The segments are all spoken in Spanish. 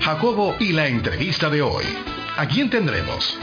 Jacobo y la entrevista de hoy. ¿A quién tendremos?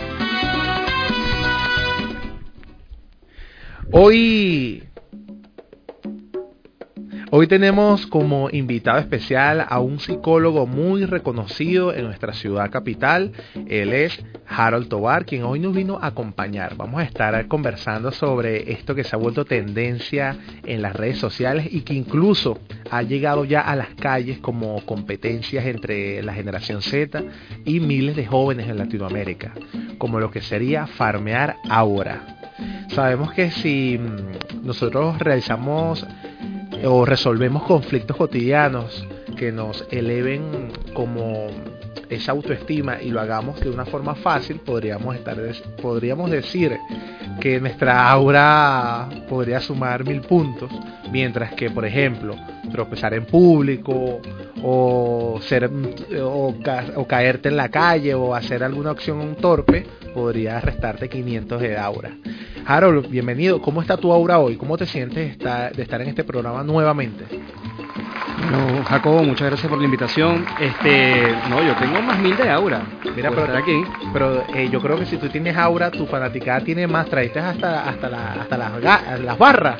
Hoy tenemos como invitado especial a un psicólogo muy reconocido en nuestra ciudad capital. Él es Harold Tovar, quien hoy nos vino a acompañar. Vamos a estar conversando sobre esto que se ha vuelto tendencia en las redes sociales y que incluso ha llegado ya a las calles como competencias entre la generación Z y miles de jóvenes en Latinoamérica, como lo que sería farmear aura. Sabemos que si nosotros realizamos o resolvemos conflictos cotidianos que nos eleven como esa autoestima y lo hagamos de una forma fácil, podríamos decir que nuestra aura podría sumar 1000 puntos, mientras que, por ejemplo, tropezar en público o caerte en la calle o hacer alguna acción torpe podría restarte 500 de aura. Harold, bienvenido. ¿Cómo está tu aura hoy? ¿Cómo te sientes de estar en este programa nuevamente? Bueno, Jacobo, muchas gracias por la invitación. Yo tengo más 1000 de aura. Mira, pero yo creo que si tú tienes aura, tu fanaticada tiene más. Traíste hasta las barras.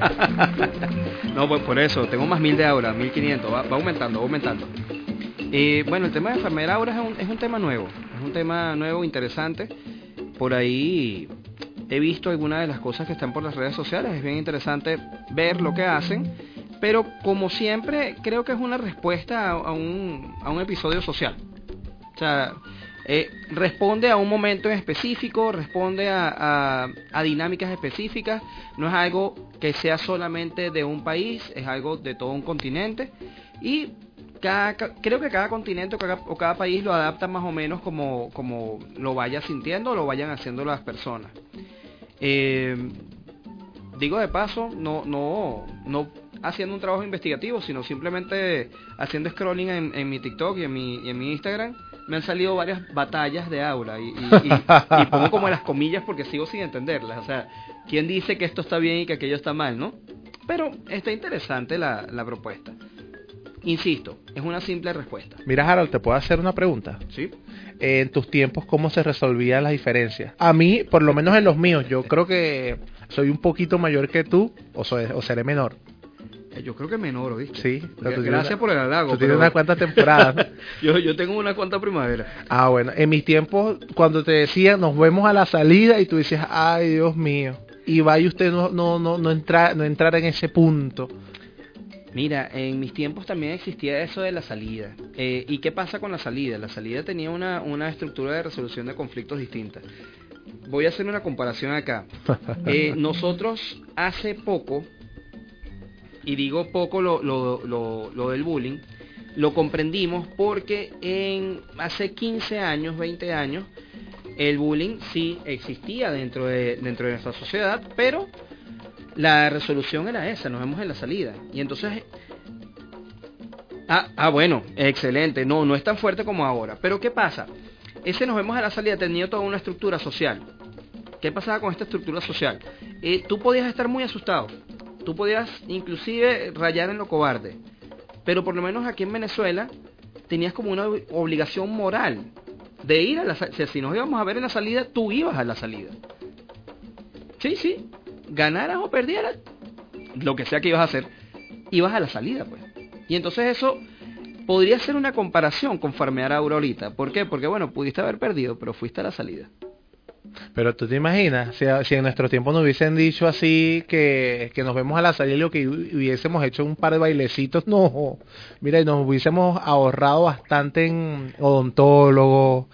No, pues por eso, tengo más 1000 de aura, 1500, va aumentando. Bueno, el tema de enfermedad aura es un tema nuevo, interesante. Por ahí he visto algunas de las cosas que están por las redes sociales, es bien interesante ver lo que hacen, pero como siempre creo que es una respuesta a un episodio social. O sea, responde a un momento en específico, responde a dinámicas específicas, no es algo que sea solamente de un país, es algo de todo un continente y creo que cada continente o cada país lo adapta más o menos como lo vaya sintiendo o lo vayan haciendo las personas. Digo de paso, no haciendo un trabajo investigativo, sino simplemente haciendo scrolling en mi TikTok y en mi Instagram, me han salido varias batallas de aura y pongo como las comillas porque sigo sin entenderlas. O sea, ¿quién dice que esto está bien y que aquello está mal, no? Pero está interesante la propuesta. Insisto, es una simple respuesta. Mira, Harold, ¿te puedo hacer una pregunta? Sí. En tus tiempos, ¿cómo se resolvían las diferencias? A mí, por lo menos en los míos, yo creo que soy un poquito mayor que tú, o seré menor. Yo creo que menor, ¿viste? Sí. Gracias por el halago. Tú tienes unas cuantas temporadas, ¿no? yo tengo una cuanta primavera. Ah, bueno. En mis tiempos, cuando te decían, nos vemos a la salida, y tú decías, ay, Dios mío. Y vaya usted no entrar en ese punto. Mira, en mis tiempos también existía eso de la salida. ¿Y qué pasa con la salida? La salida tenía una estructura de resolución de conflictos distinta. Voy a hacer una comparación acá. Nosotros hace poco, y digo poco lo del bullying, lo comprendimos porque hace 15 años, 20 años, el bullying sí existía dentro de nuestra sociedad, pero la resolución era esa, nos vemos en la salida. Y entonces, bueno, excelente, no es tan fuerte como ahora. Pero ¿qué pasa? Ese nos vemos a la salida tenía toda una estructura social. ¿Qué pasaba con esta estructura social? Tú podías estar muy asustado, tú podías inclusive rayar en lo cobarde, pero por lo menos aquí en Venezuela tenías como una obligación moral de ir a la salida. Si nos íbamos a ver en la salida, tú ibas a la salida. Sí. Ganaras o perdieras, lo que sea que ibas a hacer, ibas a la salida, pues. Y entonces eso podría ser una comparación con farmear aura ahorita. ¿Por qué? Porque bueno, pudiste haber perdido, pero fuiste a la salida. Pero tú te imaginas, si en nuestro tiempo nos hubiesen dicho así, que nos vemos a la salida y lo que hubiésemos hecho un par de bailecitos, no, mira, nos hubiésemos ahorrado bastante en odontólogos,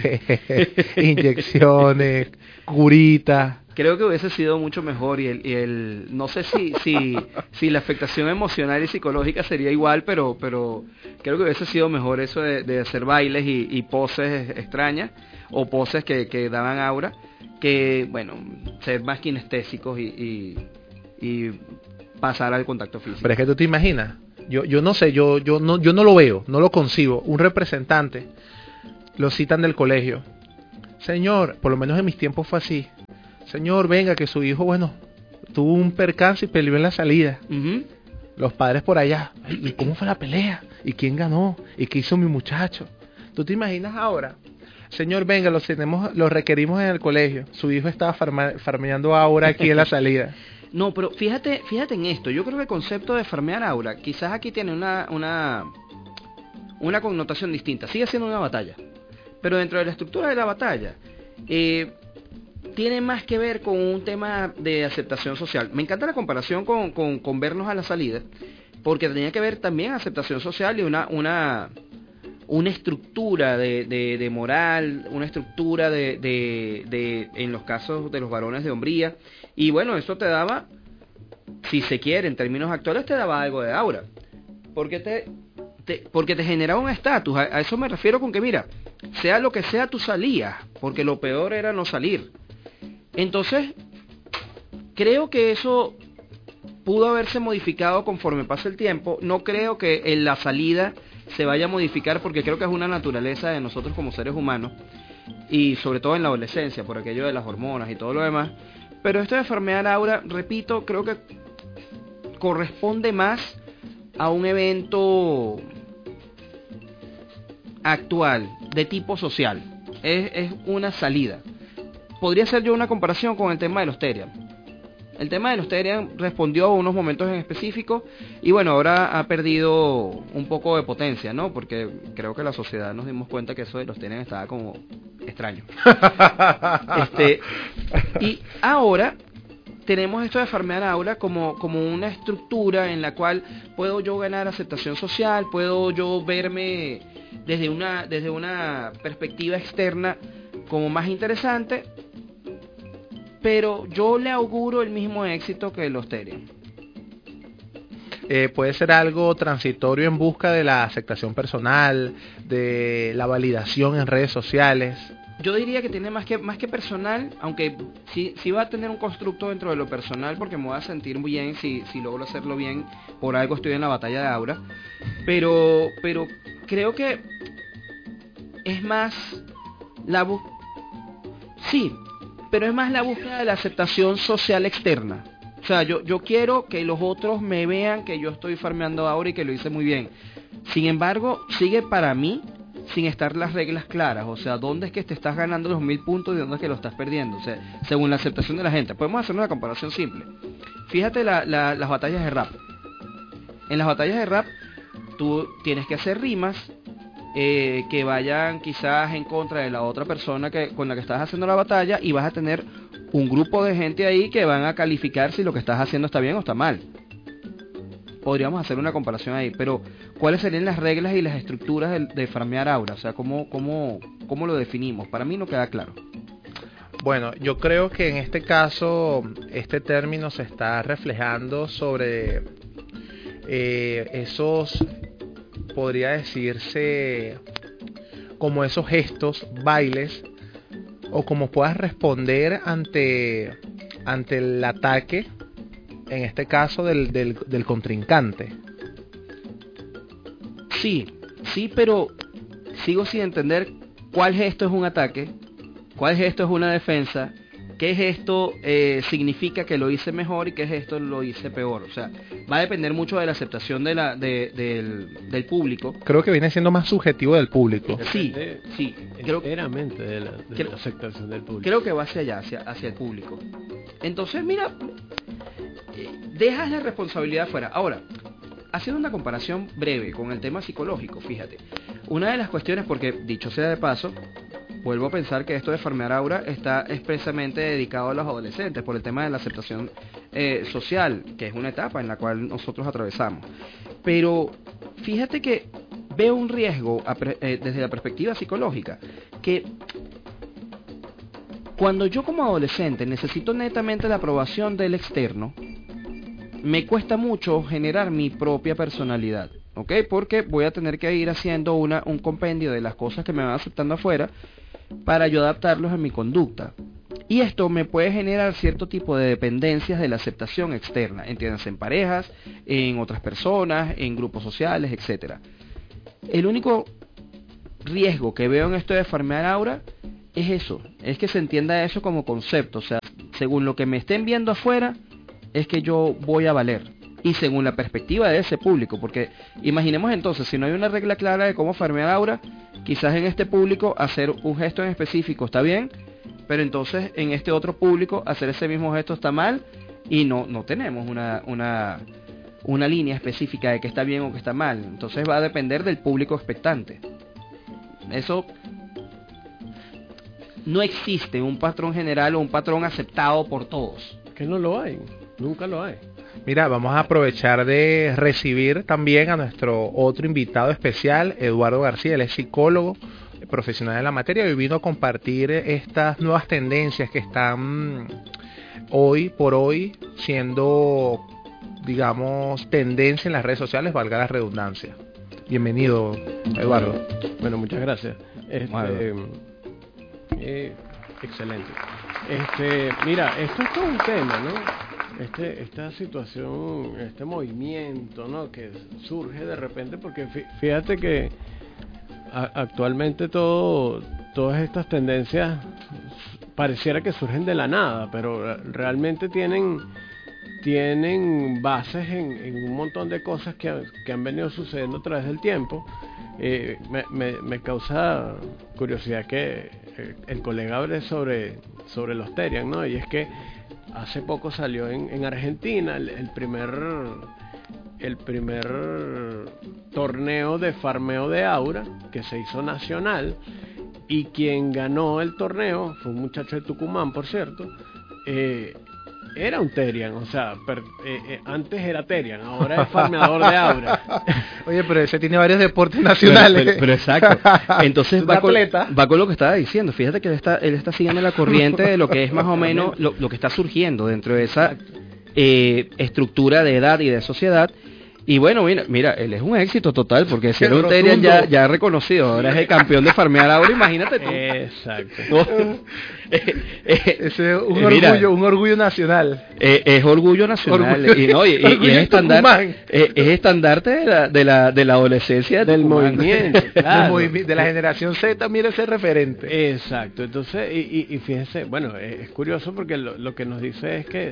inyecciones, curitas. Creo que hubiese sido mucho mejor y el no sé si la afectación emocional y psicológica sería igual, pero creo que hubiese sido mejor eso de hacer bailes y poses extrañas o poses que daban aura, que bueno, ser más kinestésicos y pasar al contacto físico. Pero es que tú te imaginas, yo no sé, yo no lo veo, no lo concibo. Un representante lo citan del colegio. Señor, por lo menos en mis tiempos fue así. Señor, venga, que su hijo, bueno, tuvo un percance y peleó en la salida. Uh-huh. Los padres por allá. ¿Y cómo fue la pelea? ¿Y quién ganó? ¿Y qué hizo mi muchacho? ¿Tú te imaginas ahora? Señor, venga, los requerimos en el colegio. Su hijo estaba farmeando ahora aquí en la salida. No, pero fíjate en esto. Yo creo que el concepto de farmear aura, quizás aquí tiene una connotación distinta. Sigue siendo una batalla. Pero dentro de la estructura de la batalla, tiene más que ver con un tema de aceptación social. Me encanta la comparación con vernos a la salida, porque tenía que ver también aceptación social y una estructura de moral, una estructura en los casos de los varones de hombría. Y bueno, eso te daba, si se quiere, en términos actuales, te daba algo de aura. Porque te generaba un estatus. A eso me refiero con que, mira, sea lo que sea, tú salías, porque lo peor era no salir. Entonces, creo que eso pudo haberse modificado conforme pasa el tiempo. No creo que en la salida se vaya a modificar, porque creo que es una naturaleza de nosotros como seres humanos, y sobre todo en la adolescencia, por aquello de las hormonas y todo lo demás. Pero esto de farmear aura, repito, creo que corresponde más a un evento actual, de tipo social. Es una salida. Podría ser yo una comparación con el tema de los Terian. El tema de los Terian respondió a unos momentos en específico, y bueno, ahora ha perdido un poco de potencia, ¿no? Porque creo que la sociedad nos dimos cuenta que eso de los Terian estaba como extraño. Y ahora tenemos esto de farmear aura como una estructura en la cual puedo yo ganar aceptación social, puedo yo verme desde una perspectiva externa como más interesante, pero yo le auguro el mismo éxito que los Terian. Puede ser algo transitorio en busca de la aceptación personal, de la validación en redes sociales. Yo diría que tiene más que personal, aunque sí va a tener un constructo dentro de lo personal, porque me voy a sentir muy bien si logro hacerlo bien. Por algo estoy en la batalla de aura, pero creo que es más pero es más la búsqueda de la aceptación social externa. O sea, yo quiero que los otros me vean que yo estoy farmeando ahora y que lo hice muy bien. Sin embargo, sigue para mí sin estar las reglas claras. O sea, ¿dónde es que te estás ganando los 1000 puntos y dónde es que lo estás perdiendo? O sea, según la aceptación de la gente. Podemos hacer una comparación simple. Fíjate las batallas de rap. En las batallas de rap, tú tienes que hacer rimas que vayan quizás en contra de la otra persona con la que estás haciendo la batalla, y vas a tener un grupo de gente ahí que van a calificar si lo que estás haciendo está bien o está mal. Podríamos hacer una comparación ahí, pero ¿cuáles serían las reglas y las estructuras de farmear aura? O sea, ¿cómo lo definimos? Para mí no queda claro. Bueno, yo creo que en este caso este término se está reflejando sobre esos, podría decirse, como esos gestos, bailes, o como puedas responder ante el ataque, en este caso del contrincante. Sí, pero sigo sin entender cuál gesto es un ataque, cuál gesto es una defensa, qué gesto significa que lo hice mejor y qué gesto lo hice peor. O sea, va a depender mucho de la aceptación del público. Creo que viene siendo más subjetivo del público. Sí. Enteramente de la aceptación del público. Creo que va hacia allá, hacia el público. Entonces, mira, dejas la responsabilidad fuera. Ahora, haciendo una comparación breve con el tema psicológico, fíjate, una de las cuestiones, porque dicho sea de paso, vuelvo a pensar que esto de farmear aura está expresamente dedicado a los adolescentes por el tema de la aceptación social, que es una etapa en la cual nosotros atravesamos. Pero fíjate que veo un riesgo desde la perspectiva psicológica, que cuando yo como adolescente necesito netamente la aprobación del externo, me cuesta mucho generar mi propia personalidad, ¿ok? Porque voy a tener que ir haciendo un compendio de las cosas que me van aceptando afuera para yo adaptarlos a mi conducta. Y esto me puede generar cierto tipo de dependencias de la aceptación externa, entiéndase, en parejas, en otras personas, en grupos sociales, etcétera. El único riesgo que veo en esto de farmear aura es eso, es que se entienda eso como concepto. O sea, según lo que me estén viendo afuera, es que yo voy a valer. y según la perspectiva de ese público, porque imaginemos entonces, si no hay una regla clara de cómo farmear aura, quizás en este público hacer un gesto en específico está bien, pero entonces en este otro público hacer ese mismo gesto está mal, y no tenemos una línea específica de que está bien o que está mal. Entonces va a depender del público expectante. Eso no existe un patrón general o un patrón aceptado por todos. Que no lo hay, nunca lo hay. Mira, vamos a aprovechar de recibir también a nuestro otro invitado especial, Eduardo García. Él es psicólogo profesional en la materia y vino a compartir estas nuevas tendencias que están hoy por hoy siendo, digamos, tendencia en las redes sociales, valga la redundancia. Bienvenido, Eduardo. Bueno, muchas gracias. Excelente. Mira, esto es todo un tema, ¿no? Esta situación, este movimiento, ¿no? Que surge de repente, porque fíjate que actualmente todas estas tendencias pareciera que surgen de la nada, pero realmente tienen bases en un montón de cosas que han venido sucediendo a través del tiempo. Me causa curiosidad que el colega hable sobre los Terian, ¿no? Y es que hace poco salió en Argentina el primer torneo de farmeo de aura que se hizo nacional, y quien ganó el torneo fue un muchacho de Tucumán, por cierto. Era un Terian, o sea, antes era Terian, ahora es farmeador de aura. Oye, pero ese tiene varios deportes nacionales. Pero exacto. Entonces va con lo que estaba diciendo. Fíjate que él está siguiendo la corriente de lo que es más o menos lo que está surgiendo dentro de esa estructura de edad y de sociedad. Y bueno, mira, él es un éxito total, porque si era un Terian ya reconocido, ahora es el campeón de farmear aura, imagínate tú. Exacto. Ese es un orgullo nacional. Es orgullo nacional. Y es estandarte de la adolescencia del movimiento, claro. De la generación Z, mira ese referente. Exacto. Entonces, y fíjense, bueno, es curioso porque lo que nos dice es que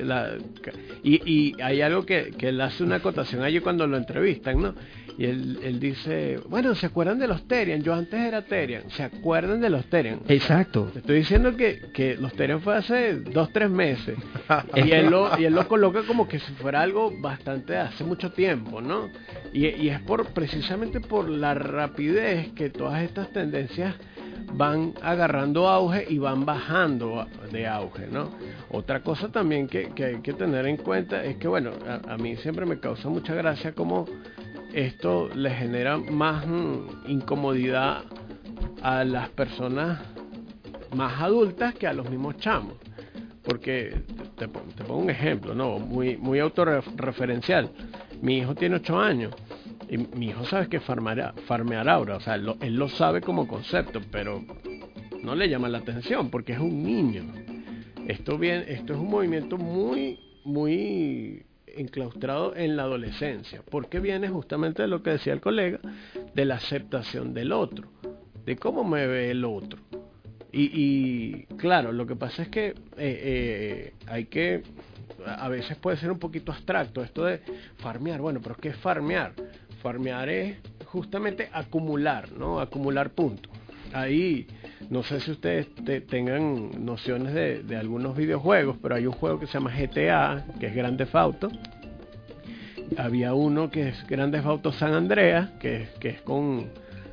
y hay algo que él hace una acotación allí cuando lo entrevistan, ¿no? Y él dice, bueno, ¿se acuerdan de los Terian? Yo antes era Terian. ¿Se acuerdan de los Terian? Exacto. Te estoy diciendo que los Terian fue hace 2-3 meses. y él lo coloca como que si fuera algo bastante hace mucho tiempo, ¿no? Y es precisamente por la rapidez que todas estas tendencias van agarrando auge y van bajando de auge, ¿no? Otra cosa también que hay que tener en cuenta es que, bueno, a mí siempre me causa mucha gracia cómo esto le genera más incomodidad a las personas más adultas que a los mismos chamos. Porque te pongo un ejemplo, ¿no? Muy autorreferencial. Mi hijo tiene 8 años. Y mi hijo sabe que farmear aura, o sea, él lo sabe como concepto, pero no le llama la atención porque es un niño. Esto es un movimiento muy, muy enclaustrado en la adolescencia, porque viene justamente de lo que decía el colega, de la aceptación del otro, de cómo me ve el otro. Y claro, lo que pasa es que a veces puede ser un poquito abstracto esto de farmear. Bueno, pero ¿qué es farmear? Farmear es justamente acumular, ¿no? Acumular puntos. Ahí, no sé si ustedes tengan nociones de algunos videojuegos, pero hay un juego que se llama GTA, que es Grand Theft Auto. Había uno que es Grand Theft Auto San Andreas, que es con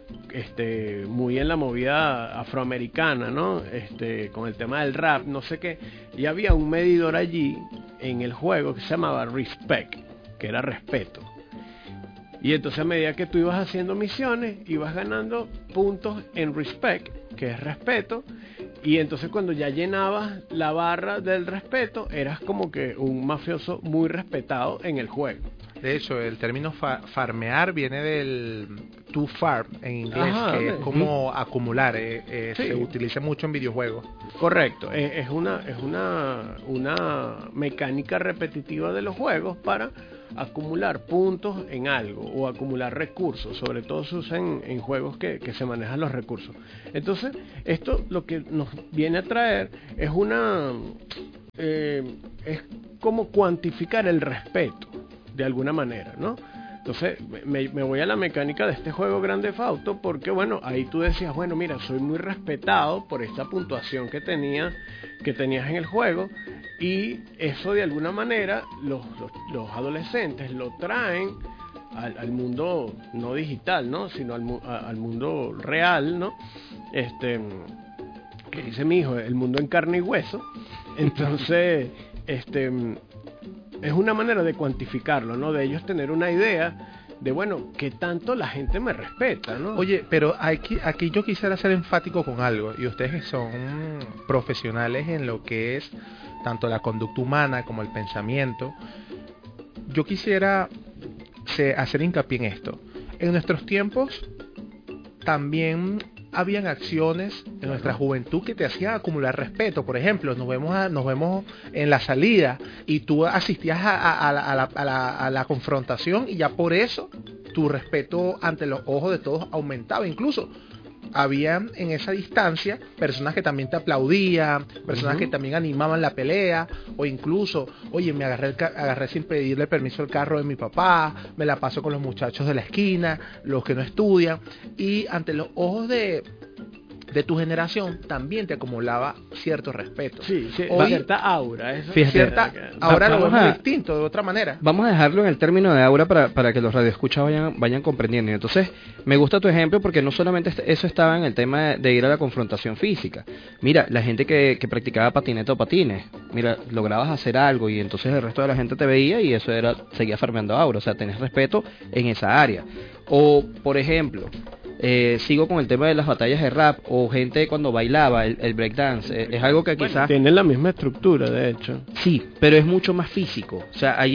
muy en la movida afroamericana, ¿no? Con el tema del rap, no sé qué. Y había un medidor allí en el juego que se llamaba Respect, que era respeto. Y entonces a medida que tú ibas haciendo misiones, ibas ganando puntos en Respect, que es respeto. Y entonces cuando ya llenabas la barra del respeto, eras como que un mafioso muy respetado en el juego. De hecho, el término farmear viene del to farm en inglés, que es como acumular, sí. Se utiliza mucho en videojuegos. Correcto, es una mecánica repetitiva de los juegos para acumular puntos en algo o acumular recursos, sobre todo se usa en juegos que se manejan los recursos. Entonces, esto lo que nos viene a traer es es como cuantificar el respeto. de alguna manera, ¿no? Entonces me voy a la mecánica de este juego Grand Theft Auto, porque bueno, ahí tú decías, bueno, mira, soy muy respetado por esta puntuación que tenías en el juego, y eso de alguna manera los adolescentes lo traen al mundo no digital, ¿no? Sino al mundo real, ¿no? Que dice mi hijo, el mundo en carne y hueso. Entonces, es una manera de cuantificarlo, ¿no? De ellos tener una idea de, bueno, qué tanto la gente me respeta, ¿no? Oye, pero aquí yo quisiera ser enfático con algo, y ustedes que son profesionales en lo que es tanto la conducta humana como el pensamiento, yo quisiera hacer hincapié en esto. En nuestros tiempos también habían acciones en nuestra juventud que te hacían acumular respeto. Por ejemplo, nos vemos en la salida y tú asistías a la confrontación, y ya por eso tu respeto ante los ojos de todos aumentaba. Incluso había en esa distancia personas que también te aplaudían, personas que también animaban la pelea, o incluso, oye, me agarré sin pedirle permiso el carro de mi papá, me la paso con los muchachos de la esquina, los que no estudian, y ante los ojos de tu generación también te acumulaba cierto respeto. Sí, hoy, cierta aura. Ahora lo vemos distinto, de otra manera. Vamos a dejarlo en el término de aura para que los radioescuchas vayan comprendiendo. Entonces, me gusta tu ejemplo, porque no solamente eso estaba en el tema de ir a la confrontación física. Mira, la gente que practicaba patineta o patines, mira, lograbas hacer algo y entonces el resto de la gente te veía y eso seguía farmeando aura. O sea, tenés respeto en esa área. O, por ejemplo, sigo con el tema de las batallas de rap, o gente cuando bailaba el breakdance, es algo que quizás tiene la misma estructura, de hecho. Sí, pero es mucho más físico. O sea,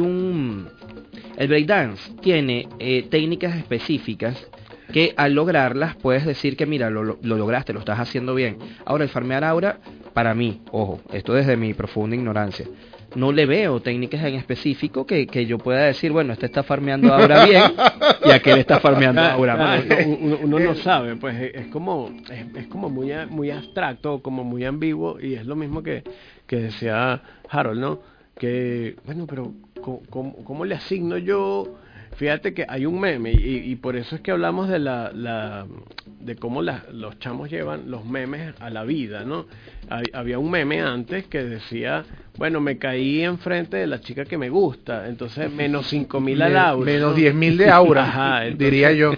el breakdance tiene técnicas específicas que al lograrlas puedes decir que mira, lo lograste, lo estás haciendo bien. Ahora, el farmear aura, para mí, ojo, esto desde mi profunda ignorancia, no le veo técnicas en específico que yo pueda decir, bueno, este está farmeando ahora bien y aquel está farmeando ahora mal. Uno no sabe, pues es como muy abstracto, como muy ambiguo, y es lo mismo que decía Harold, ¿no? Que, bueno, pero ¿cómo le asigno yo? Fíjate que hay un meme, y por eso es que hablamos de cómo los chamos llevan los memes a la vida, ¿no? Había un meme antes que decía, bueno, me caí enfrente de la chica que me gusta, entonces menos 5.000 al aura, menos 10.000 de aura. Ajá, entonces, diría yo.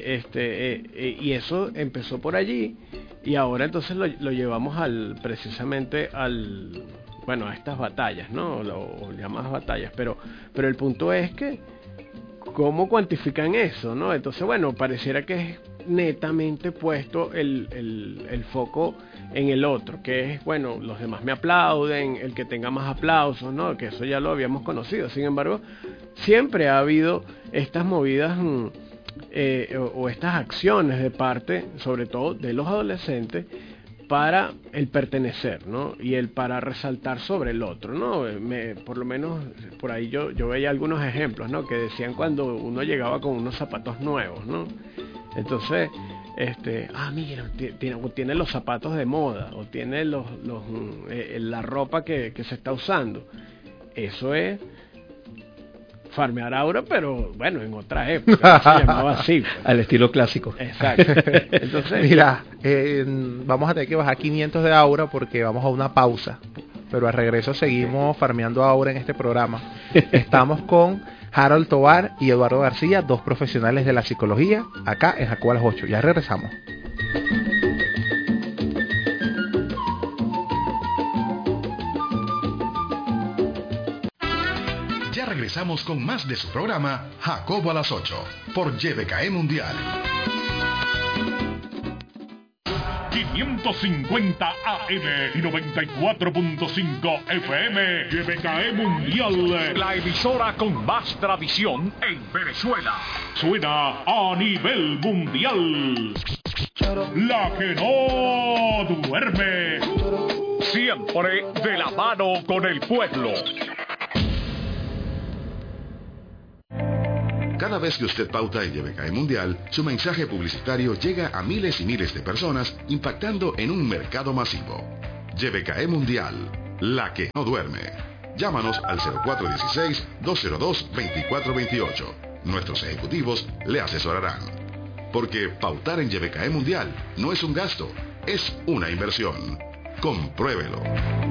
Y eso empezó por allí, y ahora entonces lo llevamos precisamente a estas batallas, ¿no? O llamadas batallas, pero el punto es que ¿cómo cuantifican eso, no? Entonces, bueno, pareciera que es netamente puesto el foco en el otro, que es, bueno, los demás me aplauden, el que tenga más aplausos, ¿no? Que eso ya lo habíamos conocido. Sin embargo, siempre ha habido estas movidas o estas acciones de parte, sobre todo de los adolescentes, para el pertenecer, ¿no? Y el para resaltar sobre el otro, ¿no? Por lo menos por ahí yo veía algunos ejemplos, ¿no? Que decían cuando uno llegaba con unos zapatos nuevos, ¿no? Entonces, mira, tiene los zapatos de moda, o tiene la ropa que se está usando. Eso es farmear aura, pero bueno, en otra época se llamaba así, pues. Al estilo clásico. Exacto. Entonces, mira, vamos a tener que bajar 500 de aura porque vamos a una pausa, pero al regreso seguimos farmeando aura en este programa. Estamos con Harold Tovar y Eduardo García, dos profesionales de la psicología, acá en Jacobo a las 8. Ya regresamos. Regresamos con más de su programa Jacobo a las 8 por YBKE Mundial. 550 AM y 94.5 FM. YBKE Mundial, la emisora con más tradición en Venezuela. Suena a nivel mundial. La que no duerme. Siempre de la mano con el pueblo. Cada vez que usted pauta en YBKE Mundial, su mensaje publicitario llega a miles y miles de personas, impactando en un mercado masivo. YBKE Mundial, la que no duerme. Llámanos al 0416-202-2428. Nuestros ejecutivos le asesorarán. Porque pautar en YBKE Mundial no es un gasto, es una inversión. Compruébelo.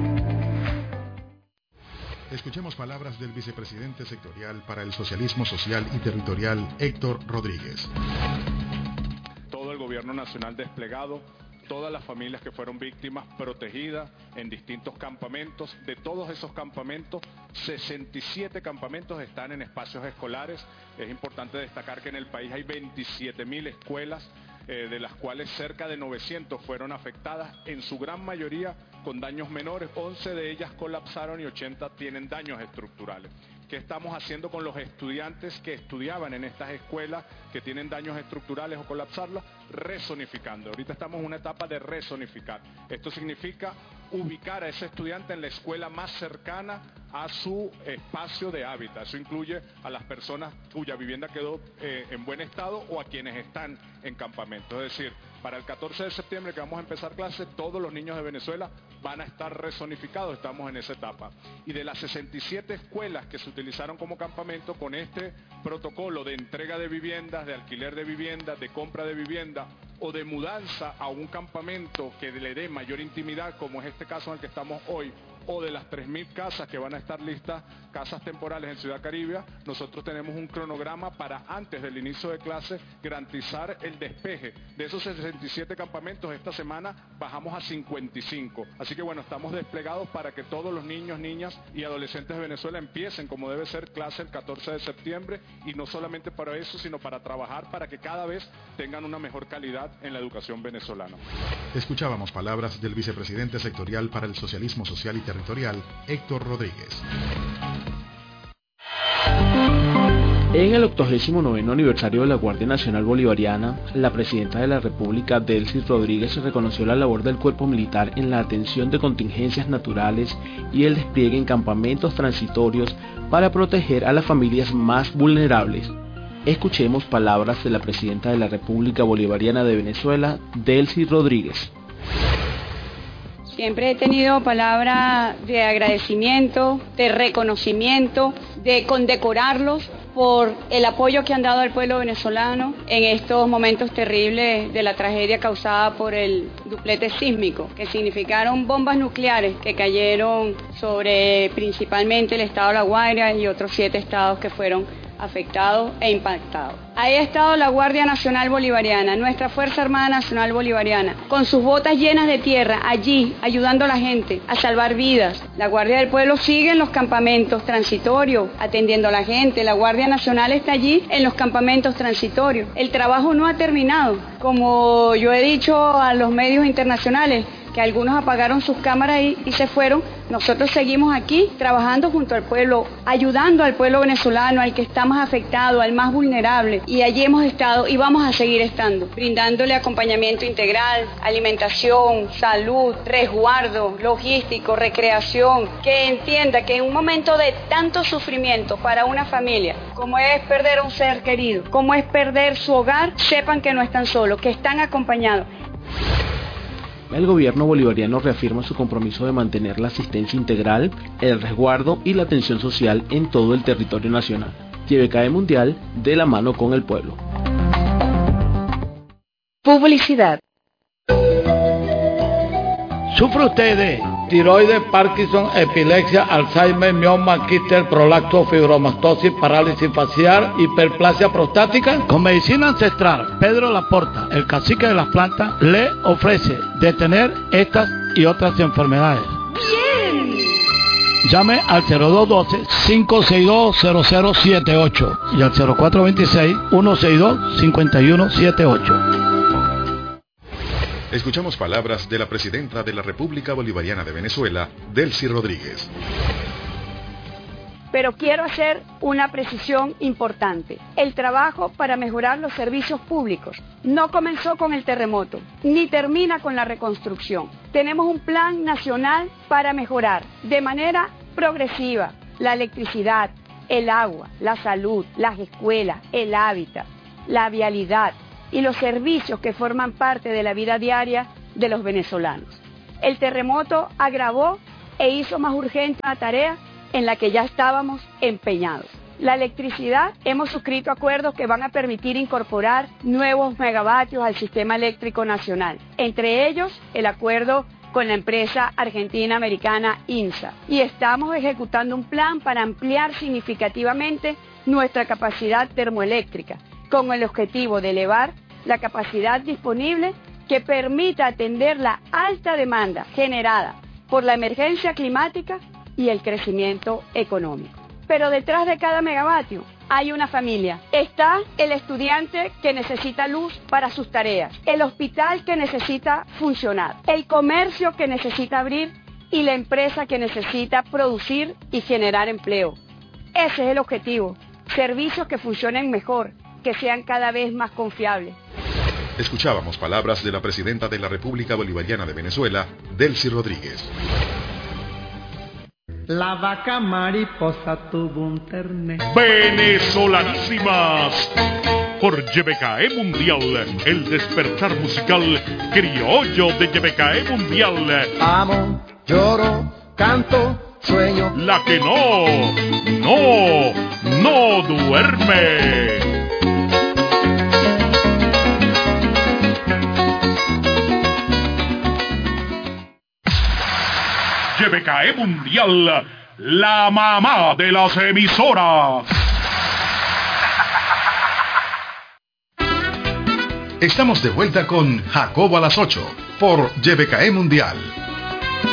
Escuchemos palabras del vicepresidente sectorial para el Socialismo Social y Territorial, Héctor Rodríguez. Todo el gobierno nacional desplegado, todas las familias que fueron víctimas protegidas en distintos campamentos. De todos esos campamentos, 67 campamentos están en espacios escolares. Es importante destacar que en el país hay 27.000 escuelas, de las cuales cerca de 900 fueron afectadas, en su gran mayoría con daños menores. 11 de ellas colapsaron y 80 tienen daños estructurales. ¿Qué estamos haciendo con los estudiantes que estudiaban en estas escuelas que tienen daños estructurales o colapsarlas? Rezonificando. Ahorita estamos en una etapa de rezonificar. Esto significa ubicar a ese estudiante en la escuela más cercana a su espacio de hábitat. Eso incluye a las personas cuya vivienda quedó en buen estado o a quienes están en campamento. Es decir, para el 14 de septiembre que vamos a empezar clases, todos los niños de Venezuela van a estar rezonificados, estamos en esa etapa. Y de las 67 escuelas que se utilizaron como campamento, con este protocolo de entrega de viviendas, de alquiler de viviendas, de compra de vivienda o de mudanza a un campamento que le dé mayor intimidad, como es este caso en el que estamos hoy, o de las 3.000 casas que van a estar listas, casas temporales en Ciudad Caribe, nosotros tenemos un cronograma para antes del inicio de clases garantizar el despeje. De esos 67 campamentos, esta semana bajamos a 55. Así que bueno, estamos desplegados para que todos los niños, niñas y adolescentes de Venezuela empiecen como debe ser clase el 14 de septiembre, y no solamente para eso, sino para trabajar para que cada vez tengan una mejor calidad en la educación venezolana. Escuchábamos palabras del vicepresidente sectorial para el Socialismo Social y Territorial, Héctor Rodríguez. En el 89º aniversario de la Guardia Nacional Bolivariana, la Presidenta de la República, Delcy Rodríguez, reconoció la labor del cuerpo militar en la atención de contingencias naturales y el despliegue en campamentos transitorios para proteger a las familias más vulnerables. Escuchemos palabras de la Presidenta de la República Bolivariana de Venezuela, Delcy Rodríguez. Siempre he tenido palabra de agradecimiento, de reconocimiento, de condecorarlos por el apoyo que han dado al pueblo venezolano en estos momentos terribles de la tragedia causada por el duplete sísmico, que significaron bombas nucleares que cayeron sobre principalmente el estado de La Guaira y otros 7 estados que fueron afectados e impactados. Ahí ha estado la Guardia Nacional Bolivariana, nuestra Fuerza Armada Nacional Bolivariana, con sus botas llenas de tierra, allí, ayudando a la gente a salvar vidas. La Guardia del Pueblo sigue en los campamentos transitorios, atendiendo a la gente. La Guardia Nacional está allí en los campamentos transitorios. El trabajo no ha terminado. Como yo he dicho a los medios internacionales, que algunos apagaron sus cámaras y se fueron, nosotros seguimos aquí trabajando junto al pueblo, ayudando al pueblo venezolano, al que está más afectado, al más vulnerable, y allí hemos estado y vamos a seguir estando, brindándole acompañamiento integral, alimentación, salud, resguardo, logístico, recreación, que entienda que en un momento de tanto sufrimiento para una familia, como es perder a un ser querido, como es perder su hogar, sepan que no están solos, que están acompañados. El gobierno bolivariano reafirma su compromiso de mantener la asistencia integral, el resguardo y la atención social en todo el territorio nacional. YBKE Mundial, de la mano con el pueblo. Publicidad. ¿Sufre usted de tiroides, Parkinson, epilepsia, Alzheimer, mioma, quistes, prolapso, fibromastosis, parálisis facial, hiperplasia prostática? Con medicina ancestral, Pedro Laporta, el cacique de las plantas, le ofrece detener estas y otras enfermedades. ¡Bien! Llame al 0212-562-0078 y al 0426-162-5178. Escuchamos palabras de la Presidenta de la República Bolivariana de Venezuela, Delcy Rodríguez. Pero quiero hacer una precisión importante. El trabajo para mejorar los servicios públicos no comenzó con el terremoto, ni termina con la reconstrucción. Tenemos un plan nacional para mejorar de manera progresiva la electricidad, el agua, la salud, las escuelas, el hábitat, la vialidad y los servicios que forman parte de la vida diaria de los venezolanos. El terremoto agravó e hizo más urgente la tarea en la que ya estábamos empeñados. La electricidad, hemos suscrito acuerdos que van a permitir incorporar nuevos megavatios al sistema eléctrico nacional, entre ellos el acuerdo con la empresa argentina-americana INSA. Y estamos ejecutando un plan para ampliar significativamente nuestra capacidad termoeléctrica, con el objetivo de elevar la capacidad disponible que permita atender la alta demanda generada por la emergencia climática y el crecimiento económico. Pero detrás de cada megavatio hay una familia. Está el estudiante que necesita luz para sus tareas, el hospital que necesita funcionar, el comercio que necesita abrir y la empresa que necesita producir y generar empleo. Ese es el objetivo. Servicios que funcionen mejor, que sean cada vez más confiables. Escuchábamos palabras de la presidenta de la República Bolivariana de Venezuela, Delcy Rodríguez. La vaca mariposa tuvo un ternero. Venezolanísimas. Por YBKE Mundial, el despertar musical criollo de YBKE Mundial. Amo, lloro, canto, sueño. La que no duerme. YBKE Mundial, la mamá de las emisoras. Estamos de vuelta con Jacobo a las 8 por YBKE Mundial.